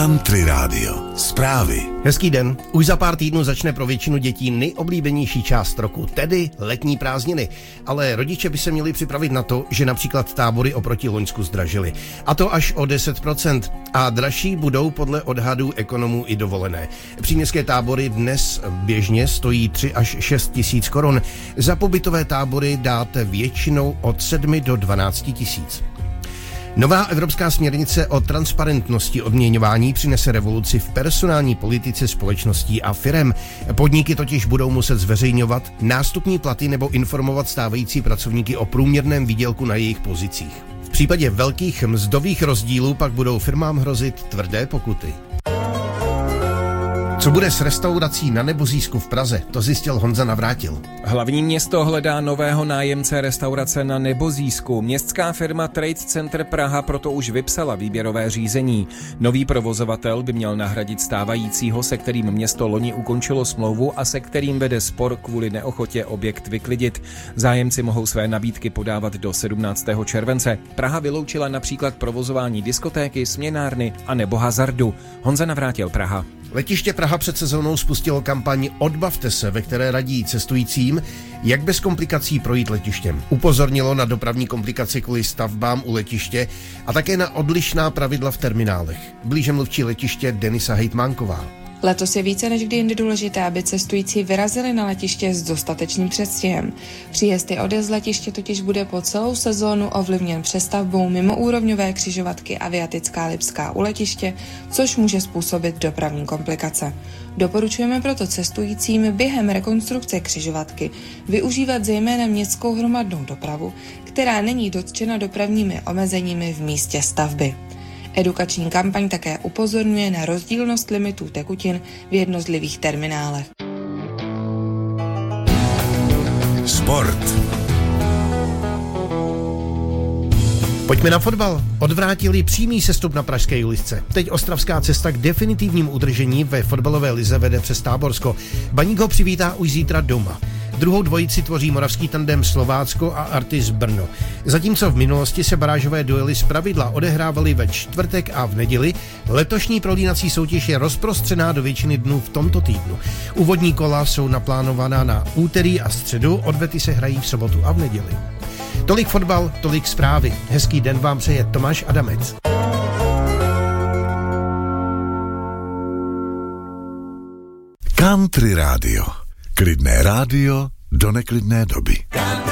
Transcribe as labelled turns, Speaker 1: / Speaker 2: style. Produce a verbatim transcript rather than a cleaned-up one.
Speaker 1: Country Radio. Zprávy.
Speaker 2: Hezký den. Už za pár týdnů začne pro většinu dětí nejoblíbenější část roku, tedy letní prázdniny. Ale rodiče by se měli připravit na to, že například tábory oproti loňsku zdražily. A to až o deset procent. A dražší budou podle odhadů ekonomů i dovolené. Příměstské tábory dnes běžně stojí tři až šest tisíc korun. Za pobytové tábory dáte většinou od sedmi do dvanácti tisíc. Nová evropská směrnice o transparentnosti odměňování přinese revoluci v personální politice společností a firem. Podniky totiž budou muset zveřejňovat nástupní platy nebo informovat stávající pracovníky o průměrném výdělku na jejich pozicích. V případě velkých mzdových rozdílů pak budou firmám hrozit tvrdé pokuty. Co bude s restaurací na Nebozísku v Praze, to zjistil Honza Navrátil.
Speaker 3: Hlavní město hledá nového nájemce restaurace na Nebozísku. Městská firma Trade Center Praha proto už vypsala výběrové řízení. Nový provozovatel by měl nahradit stávajícího, se kterým město loni ukončilo smlouvu a se kterým vede spor kvůli neochotě objekt vyklidit. Zájemci mohou své nabídky podávat do sedmnáctého července. Praha vyloučila například provozování diskotéky, směnárny a nebo hazardu. Honza Navrátil, Praha.
Speaker 2: Letiště Praha před sezónou spustilo kampaň Odbavte se, ve které radí cestujícím, jak bez komplikací projít letištěm. Upozornilo na dopravní komplikace kvůli stavbám u letiště a také na odlišná pravidla v terminálech. Blíže mluvčí letiště Denisa Hejtmánková.
Speaker 4: Letos je více než kdy jindy důležité, aby cestující vyrazili na letiště s dostatečným předstihem. Příjezd i odjezd z letiště totiž bude po celou sezónu ovlivněn přestavbou mimoúrovňové křižovatky Aviatická Lipská u letiště, což může způsobit dopravní komplikace. Doporučujeme proto cestujícím během rekonstrukce křižovatky využívat zejména městskou hromadnou dopravu, která není dotčena dopravními omezeními v místě stavby. Edukační kampaň také upozorňuje na rozdílnost limitů tekutin v jednotlivých terminálech.
Speaker 1: Sport.
Speaker 2: Pojďme na fotbal. Odvrátili přímý sestup na pražské Julisce. Teď ostravská cesta k definitivním udržení ve fotbalové lize vede přes Táborsko. Baník ho přivítá už zítra doma. Druhou dvojici tvoří moravský tandem Slovácko a Artis Brno. Zatímco v minulosti se barážové duely zpravidla odehrávaly ve čtvrtek a v neděli, letošní prolínací soutěž je rozprostřená do většiny dnů v tomto týdnu. Úvodní kola jsou naplánovaná na úterý a středu, odvety se hrají v sobotu a v neděli. Tolik fotbal, tolik zprávy. Hezký den vám přeje Tomáš Adamec.
Speaker 1: Country Radio. Klidné rádio do neklidné doby.